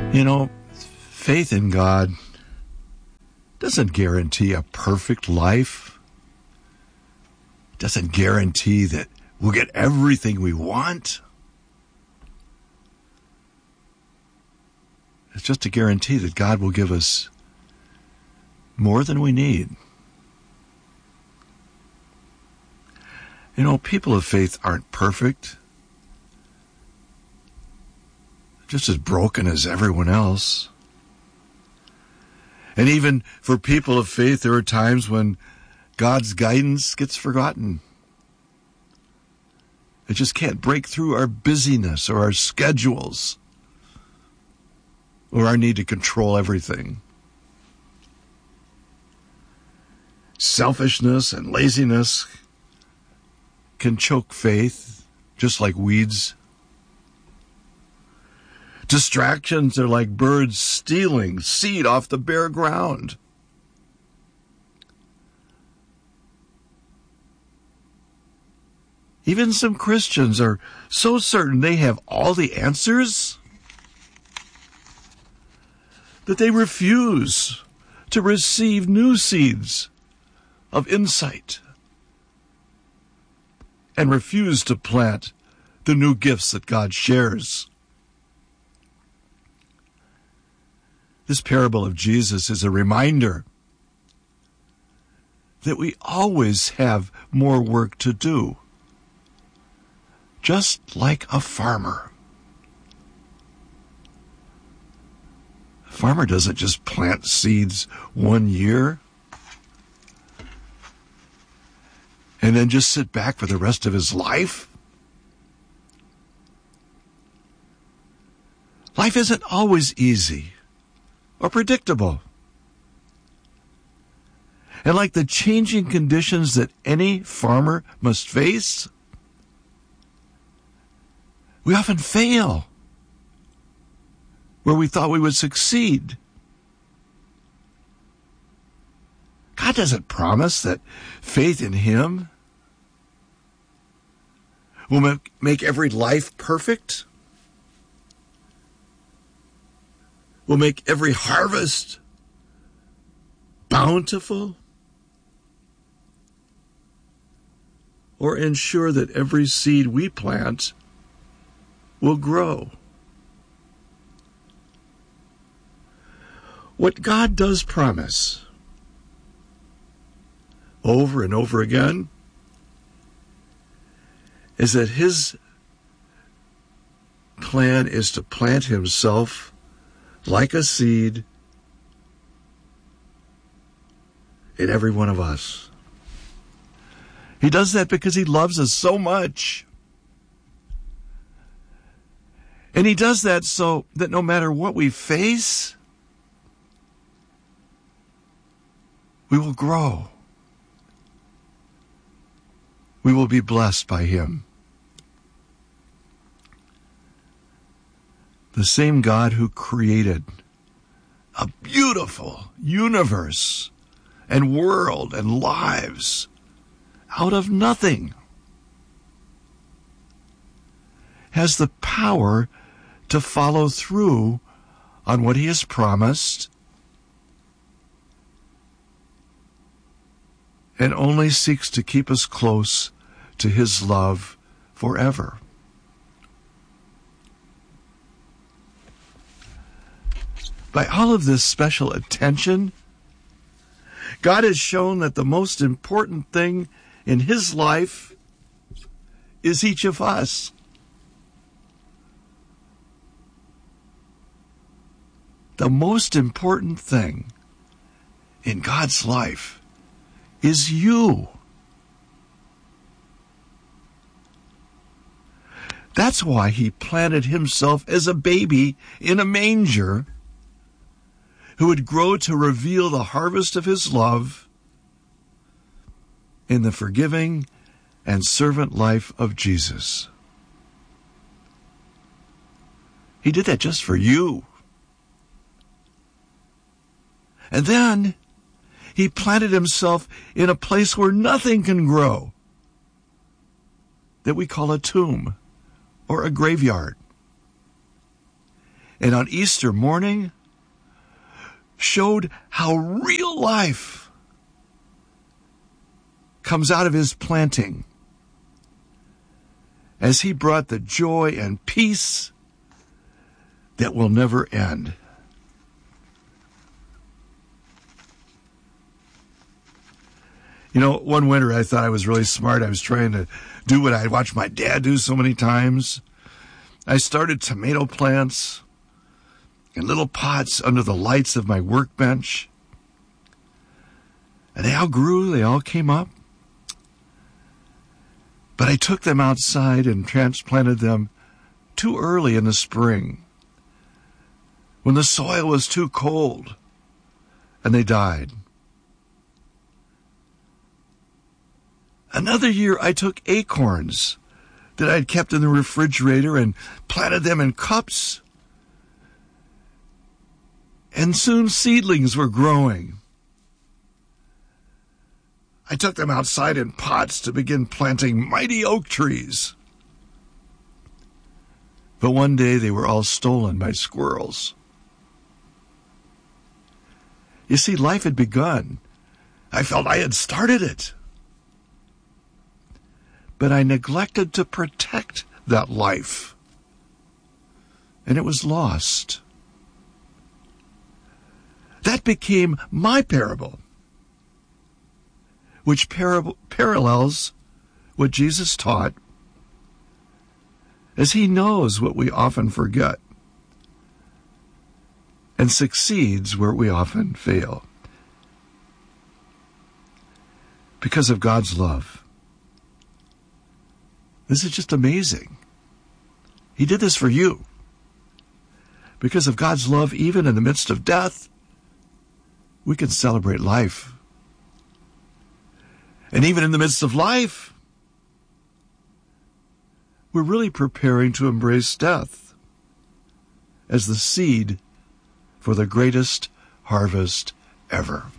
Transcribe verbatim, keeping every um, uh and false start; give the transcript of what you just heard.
You know, faith in God doesn't guarantee a perfect life. It doesn't guarantee that we'll get everything we want. It's just a guarantee that God will give us more than we need. You know, people of faith aren't perfect. Just as broken as everyone else. And even for people of faith, there are times when God's guidance gets forgotten. It just can't break through our busyness or our schedules or our need to control everything. Selfishness and laziness can choke faith, just like weeds. Distractions are like birds stealing seed off the bare ground. Even some Christians are so certain they have all the answers that they refuse to receive new seeds of insight and refuse to plant the new gifts that God shares. This parable of Jesus is a reminder that we always have more work to do, just like a farmer. A farmer doesn't just plant seeds one year and then just sit back for the rest of his life. Life isn't always easy or predictable. And like the changing conditions that any farmer must face, we often fail where we thought we would succeed. God doesn't promise that faith in Him will make every life perfect, will make every harvest bountiful, or ensure that every seed we plant will grow. What God does promise over and over again is that His plan is to plant Himself like a seed in every one of us. He does that because He loves us so much. And He does that so that no matter what we face, we will grow. We will be blessed by Him. The same God who created a beautiful universe and world and lives out of nothing has the power to follow through on what He has promised and only seeks to keep us close to His love forever. By all of this special attention, God has shown that the most important thing in His life is each of us. The most important thing in God's life is you. That's why He planted Himself as a baby in a manger who would grow to reveal the harvest of His love in the forgiving and servant life of Jesus. He did that just for you. And then He planted Himself in a place where nothing can grow, that we call a tomb or a graveyard. and on Easter morning showed how real life comes out of his planting as he brought the joy and peace that will never end. You know, one winter I thought I was really smart. I was trying to do what I had watched my dad do so many times. I started tomato plants in little pots under the lights of my workbench. And they all grew, they all came up. But I took them outside and transplanted them too early in the spring, when the soil was too cold, and they died. Another year, I took acorns that I'd kept in the refrigerator and planted them in cups. And soon seedlings were growing. I took them outside in pots to begin planting mighty oak trees. But one day they were all stolen by squirrels. You see, life had begun. I felt I had started it. But I neglected to protect that life, and it was lost. That became my parable, which par- parallels what Jesus taught, as he knows what we often forget and succeeds where we often fail. Because of God's love. This is just amazing. He did this for you. Because of God's love, even in the midst of death, we can celebrate life. And even in the midst of life, we're really preparing to embrace death as the seed for the greatest harvest ever.